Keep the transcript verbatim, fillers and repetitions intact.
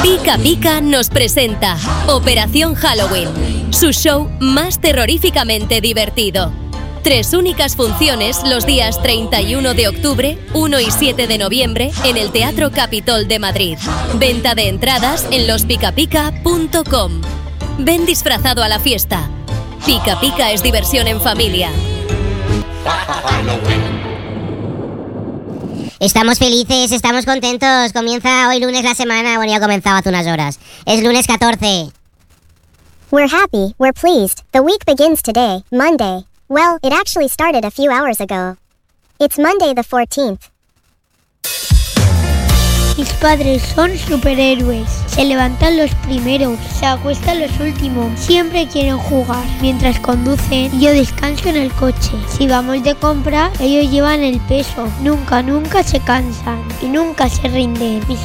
Pica Pica nos presenta Operación Halloween, su show más terroríficamente divertido. Tres únicas funciones los días treinta y uno de octubre, uno y siete de noviembre en el Teatro Capitol de Madrid. Venta de entradas en los pica pica punto com. Ven disfrazado a la fiesta. Pica Pica es diversión en familia. Estamos felices, estamos contentos. Comienza hoy lunes la semana. Bueno, ya comenzaba hace unas horas. Es lunes catorce. We're happy, we're pleased. The week begins today, Monday. Well, it actually started a few hours ago. It's Monday the fourteenth. Mis padres son superhéroes. Se levantan los primeros, se acuestan los últimos. Siempre quieren jugar. Mientras conducen, yo descanso en el coche. Si vamos de compra, ellos llevan el peso. Nunca, nunca se cansan y nunca se rinden. Mis